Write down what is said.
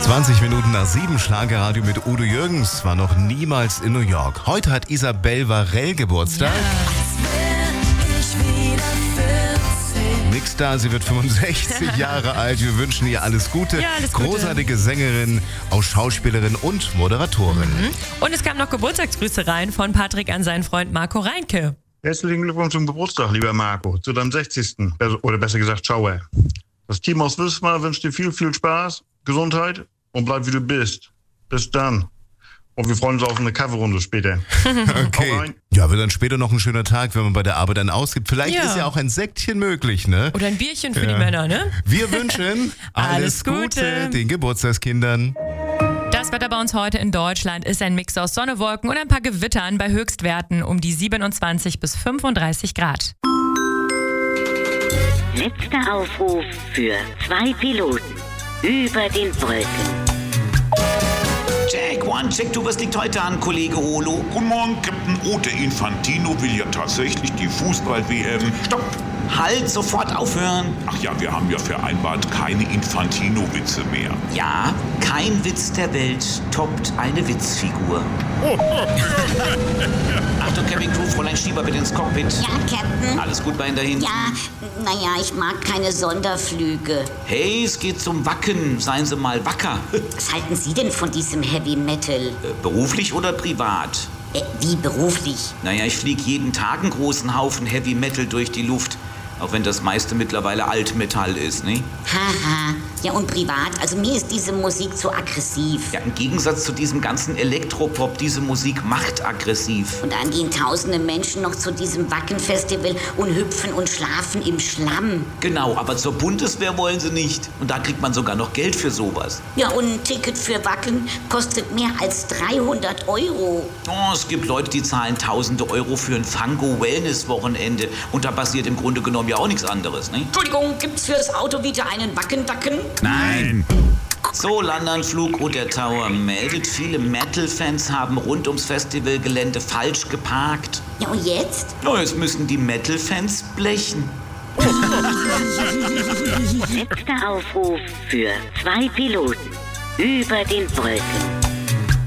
20 Minuten nach 7, Schlagerradio mit Udo Jürgens, war noch niemals in New York. Heute hat Isabelle Varell Geburtstag. Nix da, sie wird 65 Jahre alt. Wir wünschen ihr alles Gute. Ja, alles Gute. Großartige Sängerin, auch Schauspielerin und Moderatorin. Und es kamen noch Geburtstagsgrüße rein von Patrick an seinen Freund Marco Reinke. Herzlichen Glückwunsch zum Geburtstag, lieber Marco, zu deinem 60. Oder besser gesagt, Schauer. Das Team aus Wismar wünscht dir viel, viel Spaß, Gesundheit und bleib wie du bist. Bis dann. Und wir freuen uns auf eine Coverrunde später. Okay. Ja, wird dann später noch ein schöner Tag, wenn man bei der Arbeit dann ausgibt. Vielleicht Ja. ist ja auch ein Säckchen möglich, ne? Oder ein Bierchen für die Männer, ne? Wir wünschen alles Alles Gute Gute den Geburtstagskindern. Das Wetter bei uns heute in Deutschland ist ein Mix aus Sonne, Wolken und ein paar Gewittern bei Höchstwerten um die 27 bis 35 Grad. Letzter Aufruf für 2 Piloten über den Brücken. Check, one, check, du, was liegt heute an, Kollege Holo? Guten Morgen, Captain O. Der Infantino will ja tatsächlich die Fußball-WM. Stopp! Halt, sofort aufhören. Ach ja, wir haben ja vereinbart, keine Infantino-Witze mehr. Ja, kein Witz der Welt toppt eine Witzfigur. Achtung, Cabin Crew, Fräulein Schieber, bitte ins Cockpit. Ja, Captain? Alles gut bei Ihnen dahin? Ja, naja, ich mag keine Sonderflüge. Hey, es geht zum Wacken. Seien Sie mal wacker. Was halten Sie denn von diesem Heavy Metal? Beruflich oder privat? Wie beruflich? Naja, ich fliege jeden Tag einen großen Haufen Heavy Metal durch die Luft. Auch wenn das meiste mittlerweile Altmetall ist, ne? Haha. Ja, und privat? Also mir ist diese Musik zu aggressiv. Ja, im Gegensatz zu diesem ganzen Elektropop, diese Musik macht aggressiv. Und dann gehen tausende Menschen noch zu diesem Wacken-Festival und hüpfen und schlafen im Schlamm. Genau, aber zur Bundeswehr wollen sie nicht. Und da kriegt man sogar noch Geld für sowas. Ja, und ein Ticket für Wacken kostet mehr als 300 Euro. Oh, es gibt Leute, die zahlen tausende Euro für ein Fango-Wellness-Wochenende. Und da passiert im Grunde genommen ja auch nichts anderes, ne? Entschuldigung, gibt's fürs Auto wieder einen Wackendacken? Nein! So, London-Flug Roter Tower meldet, viele Metal-Fans haben rund ums Festivalgelände falsch geparkt. Ja, und jetzt? Oh, jetzt müssen die Metal-Fans blechen. Letzter Aufruf für 2 Piloten über den Brücken.